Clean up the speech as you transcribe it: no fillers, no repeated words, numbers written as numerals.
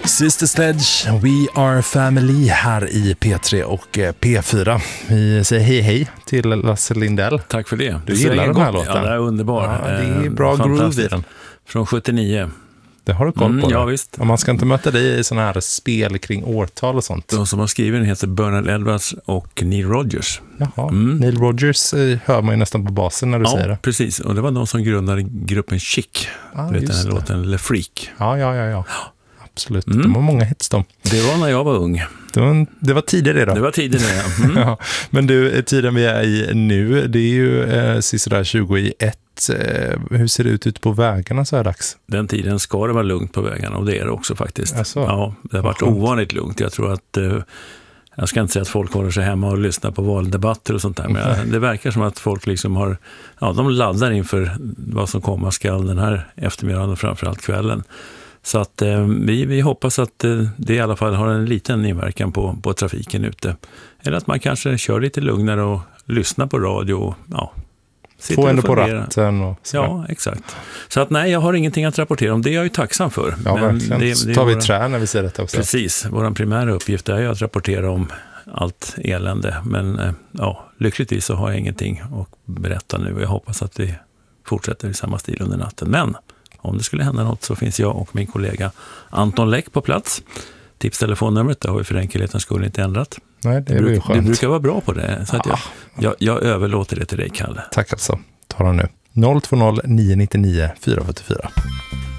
Sister Sledge, We Are Family här i P3 och P4. Vi säger hej till Lasse Lindell. Tack för det. Du gillar den här låten? Ja, det är underbar. Ja, det är bra groove i den. Från 79. Det har du koll på. Ja, visst. Och man ska inte möta dig i sådana här spel kring årtal och sånt. De som har skrivit den heter Bernard Edwards och Neil Rogers. Jaha, Neil Rogers hör man ju nästan på basen när du säger det. Ja, precis. Och det var de som grundade gruppen Chic. Du vet den här låten Le Freak. Ja. Absolut. De har många hits de. Det var när jag var ung. Det var tidigare då. Det var tidigare, ja. Ja. Men du, tiden vi är i nu, det är ju sisådär 20:01. Hur ser det ut på vägarna så här dags? Den tiden ska det vara lugnt på vägarna och det är det också faktiskt. Alltså, ja, det har varit ovanligt lugnt. Jag tror att, jag ska inte säga att folk håller sig hemma och lyssnar på valdebatter och sånt där, men det verkar som att folk liksom de laddar inför vad som komma skall den här eftermiddagen och framförallt kvällen. Så att vi hoppas att det i alla fall har en liten inverkan på trafiken ute. Eller att man kanske kör lite lugnare och lyssnar på radio och få ändå på ratten och så. Ja, exakt. Så att nej, jag har ingenting att rapportera om. Det är jag ju tacksam för. Ja, men verkligen. Så tar vi trä när vi ser detta också. Precis. Vår primära uppgift är ju att rapportera om allt elände. Men lyckligtvis så har jag ingenting att berätta nu. Jag hoppas att vi fortsätter i samma stil under natten. Men om det skulle hända något så finns jag och min kollega Anton Läck på plats. Tipstelefonnumret, det har vi för enkelhetens skull inte ändrat. Nej, det är ju skönt. Du brukar vara bra på det. Så att jag överlåter det till dig, Kalle. Tack alltså. Ta den nu. 020 999 444.